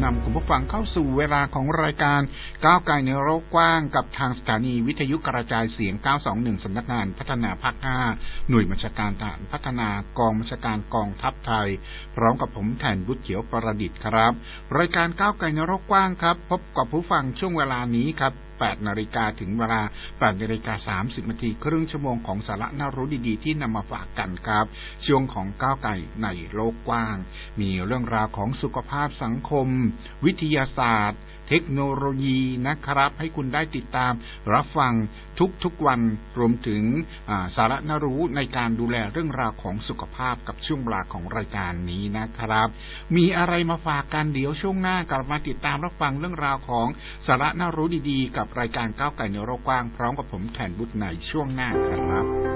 นำคุณผู้ฟังเข้าสู่เวลาของรายการก้าวไกลในโลกกว้างกับทางสถานีวิทยุกระจายเสียง921สำนักงานพัฒนาภาค5หน่วยบัญชาการทหารพัฒนากองบัญชาการกองทัพไทยพร้อมกับผมแทนบุตรเขียวประดิษฐ์ครับรายการก้าวไกลในโลกกว้างครับพบกับผู้ฟังช่วงเวลานี้ครับ8 นาฬิกาถึงเวลา8 นาฬิกา 30 นาทีครึ่งชั่วโมงของสาระน่ารู้ดีๆที่นำมาฝากกันครับช่วงของก้าวไกลในโลกกว้างมีเรื่องราวของสุขภาพสังคมวิทยาศาสตร์เทคโนโลยีนะครับให้คุณได้ติดตามรับฟังทุกวันรวมถึงสาระน่ารู้ในการดูแลเรื่องราวของสุขภาพกับช่วงเวลาของรายการนี้นะครับมีอะไรมาฝากกันเดี๋ยวช่วงหน้ากลับมาติดตามรับฟังเรื่องราวของสาระน่ารู้ดีๆกับรายการก้าวไกลในโลกกว้างพร้อมกับผมแทนบุตรในช่วงหน้าครับ